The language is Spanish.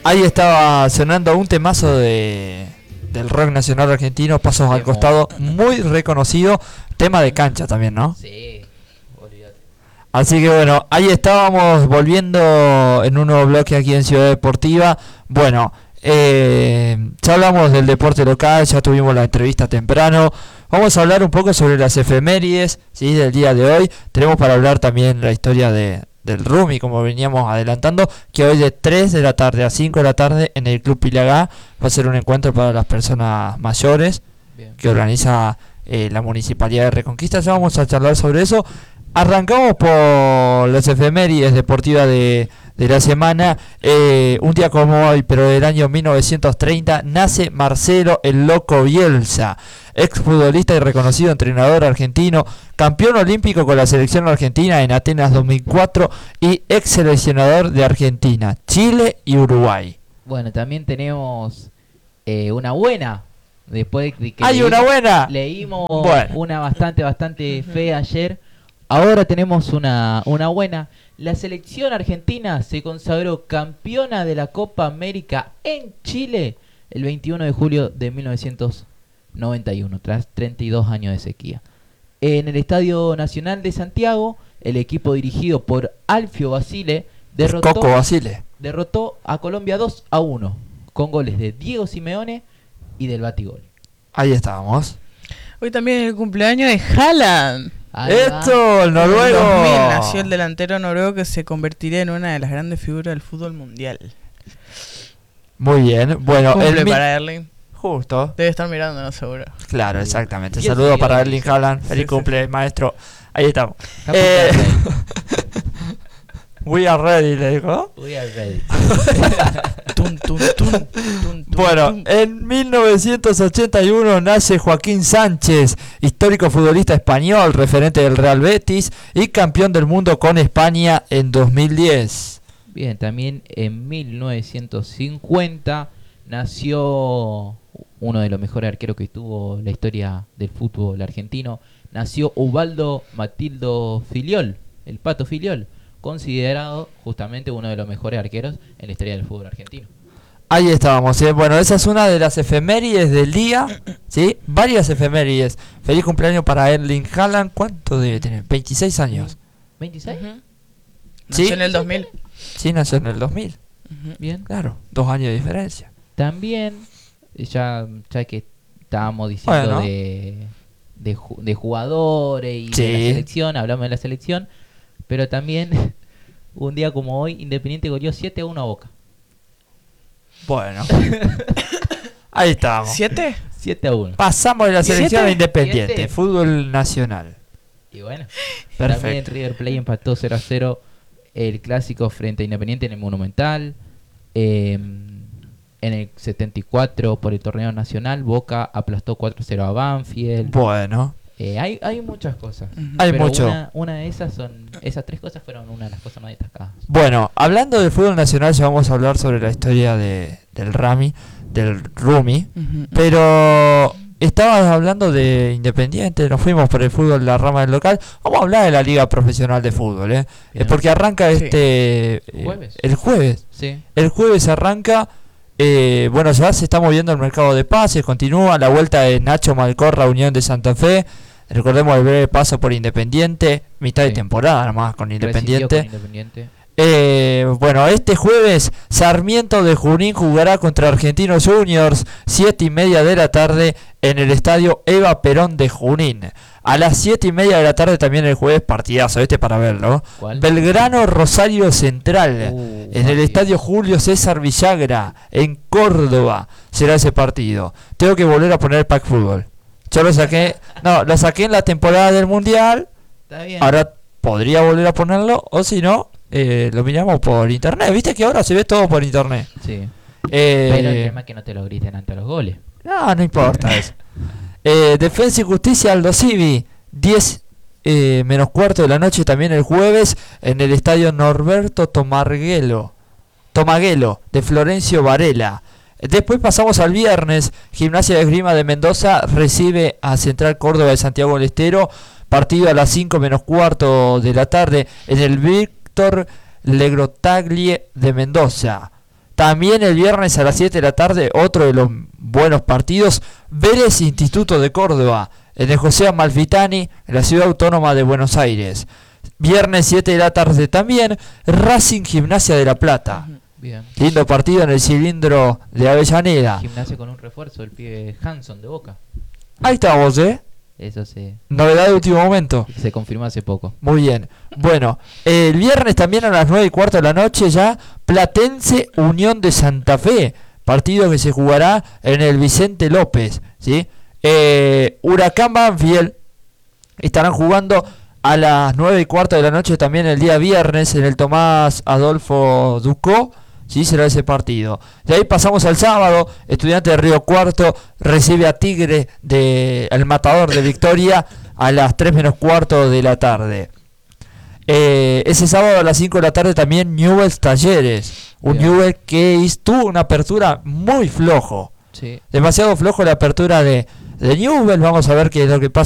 Ahí estaba sonando un temazo del rock nacional argentino, Pasos al Costado, muy reconocido, tema de cancha también, ¿no? Sí, olvídate. Así que bueno, ahí estábamos volviendo en un nuevo bloque aquí en Ciudad Deportiva. Bueno, ya hablamos del deporte local, ya tuvimos la entrevista temprano. Vamos a hablar un poco sobre las efemérides, ¿sí?, del día de hoy. Tenemos para hablar también la historia del Rumi, como veníamos adelantando, que hoy de 3 de la tarde a 5 de la tarde en el Club Pilagá va a ser un encuentro para las personas mayores. Bien. Que organiza la Municipalidad de Reconquista. Ya vamos a charlar sobre eso. Arrancamos por las efemérides deportivas de la semana. Un día como hoy, pero del año 1930, nace Marcelo el Loco Bielsa, exfutbolista y reconocido entrenador argentino, campeón olímpico con la selección argentina en Atenas 2004 y ex seleccionador de Argentina, Chile y Uruguay. Bueno, también tenemos una buena. Después de que ¡hay una buena! Leímos una bastante fea ayer. Ahora tenemos una buena. La selección argentina se consagró campeona de la Copa América en Chile el 21 de julio de 1991, tras 32 años de sequía. En el Estadio Nacional de Santiago, el equipo dirigido por Alfio Basile derrotó a Colombia 2-1, con goles de Diego Simeone y del Batigol. Ahí estábamos. Hoy también es el cumpleaños de Haaland. ¡Esto! ¡El noruego! En 2000 nació el delantero noruego que se convertiría en una de las grandes figuras del fútbol mundial. Muy bien. Bueno, cumple para Erling. Justo. Debe estar mirando, no, seguro. Claro, exactamente. Saludos para Erling Haaland. Feliz cumple, maestro. Ahí estamos. We are ready, le dijo. We are ready. Bueno, en 1981 nace Joaquín Sánchez, histórico futbolista español, referente del Real Betis y campeón del mundo con España en 2010. Bien, también en 1950 nació uno de los mejores arqueros que tuvo la historia del fútbol argentino. Nació Ubaldo Matildo Filiol, el Pato Filiol, considerado justamente uno de los mejores arqueros en la historia del fútbol argentino. Ahí estábamos, Bueno, esa es una de las efemérides del día, ¿sí? Varias efemérides. Feliz cumpleaños para Erling Haaland. ¿Cuánto debe tener? 26 años. ¿26? ¿Sí? Nació en el 2000. Sí, nació en el 2000. Bien. Claro, 2 años de diferencia. También, ya que estábamos diciendo de jugadores y de la selección, hablamos de la selección, pero también un día como hoy, Independiente goleó 7-1 a Boca. Bueno, ahí estamos. ¿7? 7-1. Pasamos de la selección a Independiente, 7. Fútbol nacional. Y bueno, perfecto. También River Plate empató 0-0 el clásico frente a Independiente en el Monumental. En el 74 por el torneo nacional, Boca aplastó 4-0 a Banfield. Bueno. Hay muchas cosas. Hay pero mucho. Una de esas esas tres cosas fueron una de las cosas más destacadas. Bueno, hablando del fútbol nacional, ya vamos a hablar sobre la historia del Rumi, pero estabas hablando de Independiente, nos fuimos por el fútbol, la rama del local. Vamos a hablar de la Liga Profesional de Fútbol, porque arranca ¿Jueves? El jueves. Sí. El jueves arranca. Bueno, ya se está moviendo el mercado de pases, continúa la vuelta de Nacho Malcorra, Unión de Santa Fe. Recordemos el breve paso por Independiente, mitad de temporada nomás con Independiente. Bueno, este jueves Sarmiento de Junín jugará contra Argentinos Juniors, 7:30 de la tarde en el estadio Eva Perón de Junín. A las 7:30 de la tarde también el jueves, partidazo para verlo. ¿Cuál? Belgrano Rosario Central, en el estadio Julio César Villagra, en Córdoba, será ese partido. Tengo que volver a poner el Pack Fútbol. Yo lo saqué en la temporada del Mundial. Está bien. Ahora podría volver a ponerlo, o si no, lo miramos por internet. Viste que ahora se ve todo por internet. Sí. Pero el tema es que no te lo griten ante los goles. No importa eso. Defensa y Justicia Aldo Civi, 10 menos cuarto de la noche también el jueves en el estadio Norberto Tomaguelo de Florencio Varela. Después pasamos al viernes, Gimnasia de Esgrima de Mendoza recibe a Central Córdoba de Santiago del Estero, partido a las 5 menos cuarto de la tarde en el Víctor Legrotaglie de Mendoza. También el viernes a las 7 de la tarde, otro de los buenos partidos, Vélez Instituto de Córdoba, en el José Amalfitani, en la Ciudad Autónoma de Buenos Aires. Viernes 7 de la tarde también, Racing Gimnasia de La Plata. Bien. Lindo partido en el cilindro de Avellaneda. Gimnasia con un refuerzo, el pibe Hanson de Boca. Ahí estamos, Eso se novedad de último momento. confirmó hace poco. Muy bien. Bueno, el viernes también a las 9:15 de la noche ya, Platense Unión de Santa Fe. Partido que se jugará en el Vicente López, ¿sí? Huracán Banfield estarán jugando a las 9:15 de la noche también el día viernes en el Tomás Adolfo Ducó. Sí, será ese partido. De ahí pasamos al sábado. Estudiante de Río Cuarto recibe a Tigre, el Matador de Victoria, a las 3:15 de la tarde. Ese sábado a las 5 de la tarde también Newell's Talleres. Un Bien. Newell que tuvo una apertura muy flojo. Sí. Demasiado flojo la apertura de Newell. Vamos a ver qué es lo que pasa